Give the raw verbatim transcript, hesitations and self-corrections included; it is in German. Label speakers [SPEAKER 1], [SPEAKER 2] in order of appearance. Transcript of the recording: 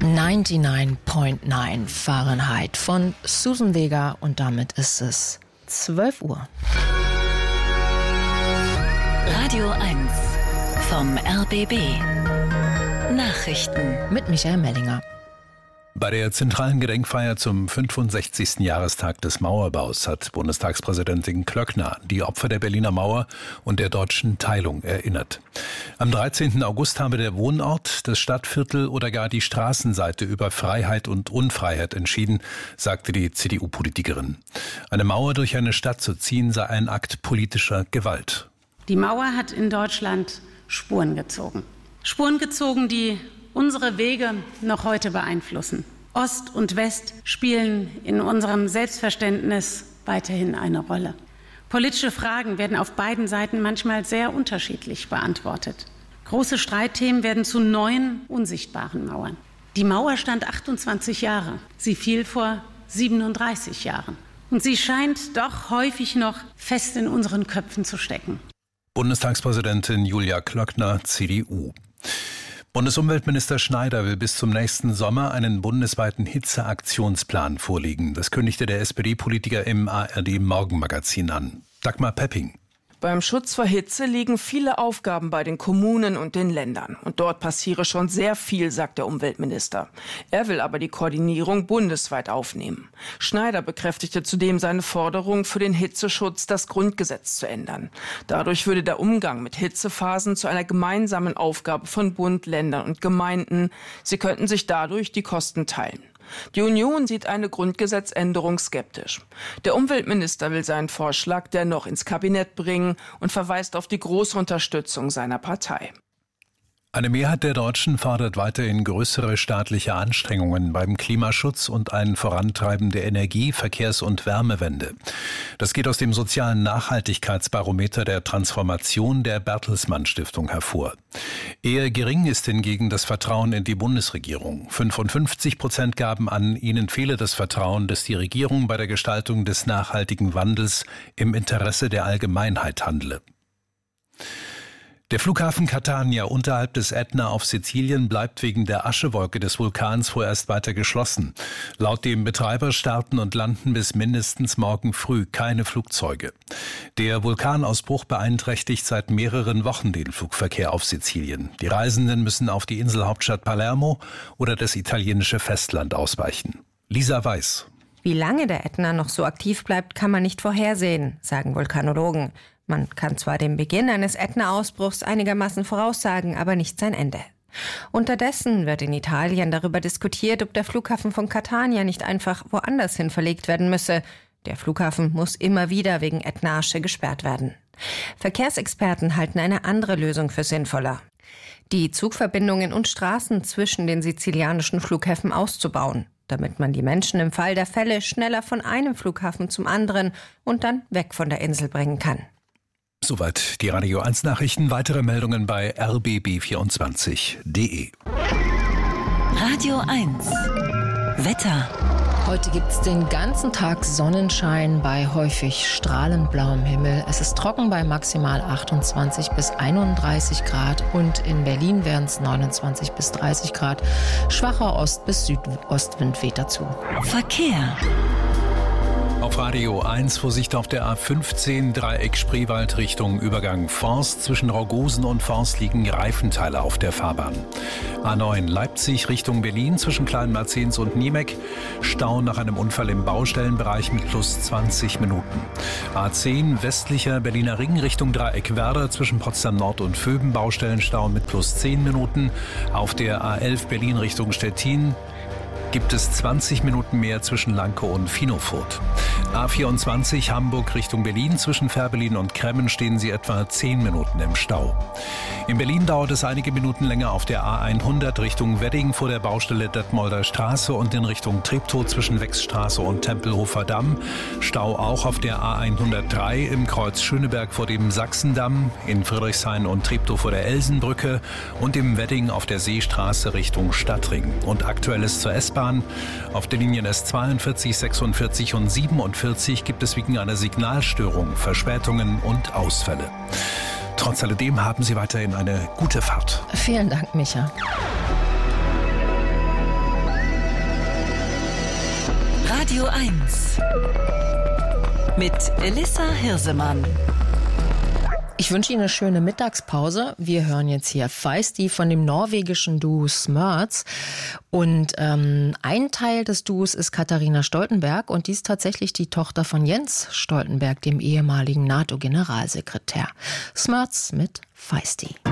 [SPEAKER 1] neunundneunzig Komma neun Fahrenheit von Susan Vega und damit ist es zwölf Uhr.
[SPEAKER 2] Radio eins vom R B B. Nachrichten
[SPEAKER 1] mit Michael Mellinger.
[SPEAKER 3] Bei der zentralen Gedenkfeier zum fünfundsechzigsten Jahrestag des Mauerbaus hat Bundestagspräsidentin Klöckner die Opfer der Berliner Mauer und der deutschen Teilung erinnert. Am dreizehnten August habe der Wohnort, das Stadtviertel oder gar die Straßenseite über Freiheit und Unfreiheit entschieden, sagte die C D U-Politikerin. Eine Mauer durch eine Stadt zu ziehen sei ein Akt politischer Gewalt.
[SPEAKER 4] Die Mauer hat in Deutschland Spuren gezogen. Spuren gezogen, die unsere Wege noch heute beeinflussen. Ost und West spielen in unserem Selbstverständnis weiterhin eine Rolle. Politische Fragen werden auf beiden Seiten manchmal sehr unterschiedlich beantwortet. Große Streitthemen werden zu neuen, unsichtbaren Mauern. Die Mauer stand achtundzwanzig Jahre. Sie fiel vor siebenunddreißig Jahren. Und sie scheint doch häufig noch fest in unseren Köpfen zu stecken.
[SPEAKER 3] Bundestagspräsidentin Julia Klöckner, C D U. Bundesumweltminister Schneider will bis zum nächsten Sommer einen bundesweiten Hitzeaktionsplan vorlegen. Das kündigte der S P D-Politiker im A R D-Morgenmagazin an. Dagmar Pepping.
[SPEAKER 5] Beim Schutz vor Hitze liegen viele Aufgaben bei den Kommunen und den Ländern. Und dort passiere schon sehr viel, sagt der Umweltminister. Er will aber die Koordinierung bundesweit aufnehmen. Schneider bekräftigte zudem seine Forderung, für den Hitzeschutz das Grundgesetz zu ändern. Dadurch würde der Umgang mit Hitzephasen zu einer gemeinsamen Aufgabe von Bund, Ländern und Gemeinden. Sie könnten sich dadurch die Kosten teilen. Die Union sieht eine Grundgesetzänderung skeptisch. Der Umweltminister will seinen Vorschlag dennoch ins Kabinett bringen und verweist auf die große Unterstützung seiner Partei.
[SPEAKER 3] Eine Mehrheit der Deutschen fordert weiterhin größere staatliche Anstrengungen beim Klimaschutz und ein Vorantreiben der Energie-, Verkehrs- und Wärmewende. Das geht aus dem sozialen Nachhaltigkeitsbarometer der Transformation der Bertelsmann Stiftung hervor. Eher gering ist hingegen das Vertrauen in die Bundesregierung. fünfundfünfzig Prozent gaben an, ihnen fehle das Vertrauen, dass die Regierung bei der Gestaltung des nachhaltigen Wandels im Interesse der Allgemeinheit handle. Der Flughafen Catania unterhalb des Ätna auf Sizilien bleibt wegen der Aschewolke des Vulkans vorerst weiter geschlossen. Laut dem Betreiber starten und landen bis mindestens morgen früh keine Flugzeuge. Der Vulkanausbruch beeinträchtigt seit mehreren Wochen den Flugverkehr auf Sizilien. Die Reisenden müssen auf die Inselhauptstadt Palermo oder das italienische Festland ausweichen. Lisa Weiß.
[SPEAKER 6] Wie lange der Ätna noch so aktiv bleibt, kann man nicht vorhersehen, sagen Vulkanologen. Man kann zwar den Beginn eines Ätna-Ausbruchs einigermaßen voraussagen, aber nicht sein Ende. Unterdessen wird in Italien darüber diskutiert, ob der Flughafen von Catania nicht einfach woanders hin verlegt werden müsse. Der Flughafen muss immer wieder wegen Ätna-Asche gesperrt werden. Verkehrsexperten halten eine andere Lösung für sinnvoller: die Zugverbindungen und Straßen zwischen den sizilianischen Flughäfen auszubauen, damit man die Menschen im Fall der Fälle schneller von einem Flughafen zum anderen und dann weg von der Insel bringen kann.
[SPEAKER 3] Soweit die Radio eins Nachrichten. Weitere Meldungen bei r b b vierundzwanzig punkt d e.
[SPEAKER 2] Radio eins Wetter.
[SPEAKER 1] Heute gibt es den ganzen Tag Sonnenschein bei häufig strahlend blauem Himmel. Es ist trocken bei maximal achtundzwanzig bis einunddreißig Grad und in Berlin wären es neunundzwanzig bis dreißig Grad. Schwacher Ost- bis Südostwind weht dazu.
[SPEAKER 2] Verkehr.
[SPEAKER 3] Auf Radio eins Vorsicht auf der A fünfzehn Dreieck Spreewald Richtung Übergang Forst. Zwischen Raugosen und Forst liegen Reifenteile auf der Fahrbahn. A neun Leipzig Richtung Berlin zwischen Kleinmerzens und Niemek. Stau nach einem Unfall im Baustellenbereich mit plus zwanzig Minuten. A zehn westlicher Berliner Ring Richtung Dreieck Werder zwischen Potsdam Nord und Vöben. Baustellenstau mit plus zehn Minuten. Auf der A elf Berlin Richtung Stettin gibt es zwanzig Minuten mehr zwischen Lankow und Finofurt. A vierundzwanzig Hamburg Richtung Berlin. Zwischen Fährberlin und Kremmen stehen Sie etwa zehn Minuten im Stau. In Berlin dauert es einige Minuten länger auf der A hundert Richtung Wedding vor der Baustelle Detmolder Straße und in Richtung Treptow zwischen Wechsstraße und Tempelhofer Damm. Stau auch auf der A hundertdrei im Kreuz Schöneberg vor dem Sachsendamm, in Friedrichshain und Treptow vor der Elsenbrücke und im Wedding auf der Seestraße Richtung Stadtring. Und Aktuelles zur S-Bahn. Auf den Linien S zweiundvierzig, sechsundvierzig und siebenundvierzig gibt es wegen einer Signalstörung Verspätungen und Ausfälle. Trotz alledem haben Sie weiterhin eine gute Fahrt.
[SPEAKER 1] Vielen Dank, Micha.
[SPEAKER 2] Radio eins mit Elissa Hirsemann.
[SPEAKER 1] Ich wünsche Ihnen eine schöne Mittagspause. Wir hören jetzt hier Feisty von dem norwegischen Duo Smurts. Und ähm, ein Teil des Duos ist Katharina Stoltenberg und die ist tatsächlich die Tochter von Jens Stoltenberg, dem ehemaligen NATO-Generalsekretär. Smurts mit Feisty.